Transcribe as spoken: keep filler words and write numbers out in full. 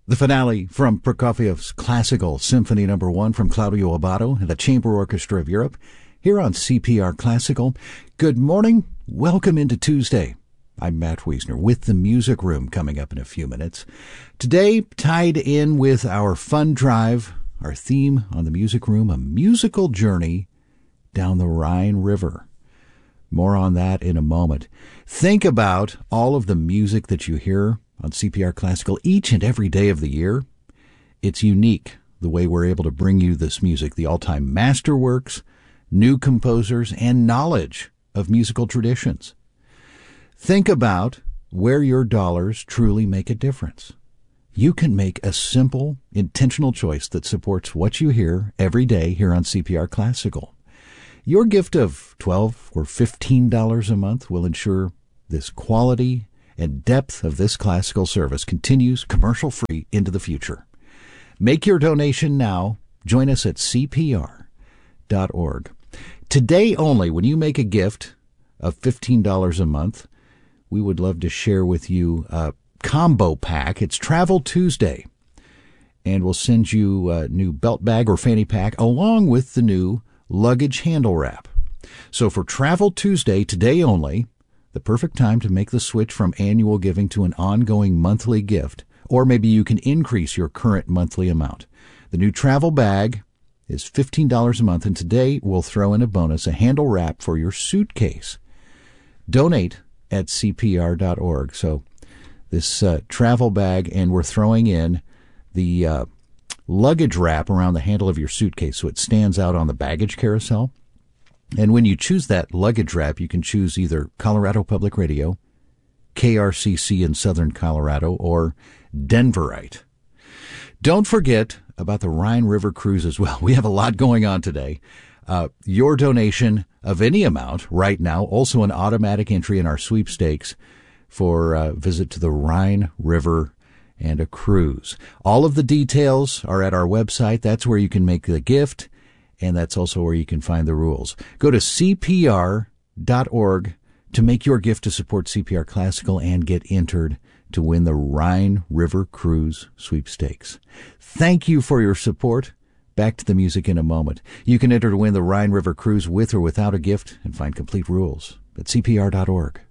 The finale from Prokofiev's classical Symphony Number One from Claudio Abbado and the Chamber Orchestra of Europe here on C P R Classical. Good morning. Welcome into Tuesday. I'm Matt Wiesner with the Music Room coming up in a few minutes. Today, tied in with our fun drive, our theme on the Music Room, a musical journey down the Rhine River. More on that in a moment. Think about all of the music that you hear on C P R Classical each and every day of the year. It's unique the way we're able to bring you this music, the all-time masterworks, new composers, and knowledge of musical traditions. Think about where your dollars truly make a difference. You can make a simple, intentional choice that supports what you hear every day here on C P R Classical. Your gift of twelve dollars or fifteen dollars a month will ensure this quality and depth of this classical service continues commercial-free into the future. Make your donation now. Join us at C P R dot org. Today only, when you make a gift of fifteen dollars a month, we would love to share with you a combo pack. It's Travel Tuesday, and we'll send you a new belt bag or fanny pack along with the new luggage handle wrap. So for Travel Tuesday, today only, the perfect time to make the switch from annual giving to an ongoing monthly gift, or maybe you can increase your current monthly amount. The new travel bag is fifteen dollars a month, and today we'll throw in a bonus, a handle wrap for your suitcase. Donate at C P R dot org. So this uh, travel bag, and we're throwing in the uh, luggage wrap around the handle of your suitcase so it stands out on the baggage carousel. And when you choose that luggage wrap, you can choose either Colorado Public Radio, K R C C in Southern Colorado, or Denverite. Don't forget about the Rhine River Cruise as well. We have a lot going on today. Uh, your donation of any amount right now, also an automatic entry in our sweepstakes for a visit to the Rhine River and a cruise. All of the details are at our website. That's where you can make the gift, and that's also where you can find the rules. Go to C P R dot org to make your gift to support C P R Classical and get entered to win the Rhine River Cruise sweepstakes. Thank you for your support. Back to the music in a moment. You can enter to win the Rhine River Cruise with or without a gift and find complete rules at C P R dot org.